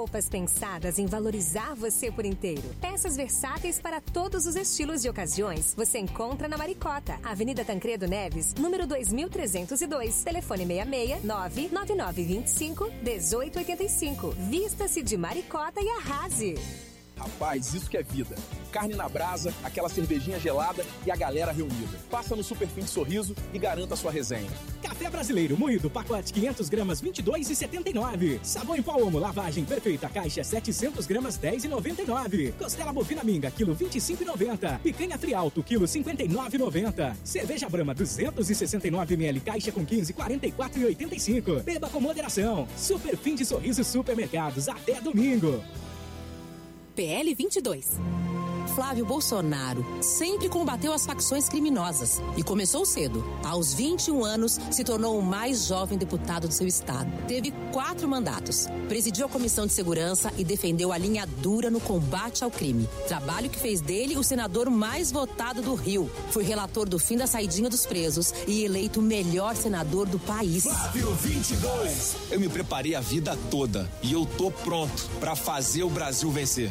roupas pensadas em valorizar você por inteiro. Peças versáteis para todos os estilos e ocasiões você encontra na Maricota, Avenida Tancredo Neves, número 2302, telefone 66 99925 1885. Vista-se de Maricota e arrase. Rapaz, isso que é vida. Carne na brasa, aquela cervejinha gelada e a galera reunida. Passa no Super Fim de Sorriso e garanta a sua resenha. Café brasileiro moído, pacote 500 gramas, R$ 22,79. Sabão em pó Omo, lavagem perfeita, caixa 700 gramas, R$ 10,99. Costela bovina minga, quilo 25,90. Picanha Frialto, quilo 59,90. Cerveja Brahma, 269 ml, caixa com 15, R$ 44,85. Beba com moderação. Super Fim de Sorriso Supermercados, até domingo. PL 22. Flávio Bolsonaro sempre combateu as facções criminosas e começou cedo. Aos 21 anos, se tornou o mais jovem deputado do seu estado. Teve 4 mandatos. Presidiu a Comissão de Segurança e defendeu a linha dura no combate ao crime. Trabalho que fez dele o senador mais votado do Rio. Foi relator do fim da saidinha dos presos e eleito o melhor senador do país. Flávio 22. Eu me preparei a vida toda e eu tô pronto pra fazer o Brasil vencer.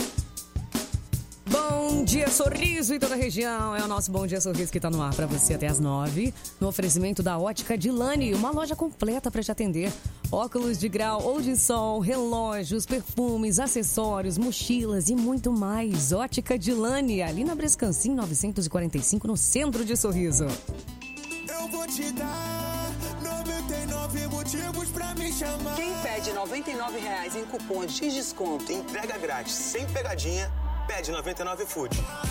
Bom Dia Sorriso em toda a região. É o nosso Bom Dia Sorriso que está no ar para você até as 9. No oferecimento da Ótica Dilane, uma loja completa para te atender. Óculos de grau ou de sol, relógios, perfumes, acessórios, mochilas e muito mais. Ótica Dilane, ali na Brescancim 945, no centro de Sorriso. Eu vou te dar 99 motivos pra me chamar. Quem pede R$ 99 em cupom de desconto e entrega grátis sem pegadinha, pede 99 Food.